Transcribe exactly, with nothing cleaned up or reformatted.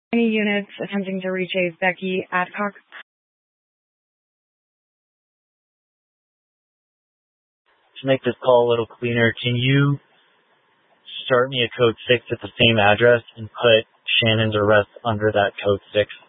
Any units attempting to reach a Becky Adcock? To make this call a little cleaner, can you start me a code six at the same address and put Shannon's arrest under that code six?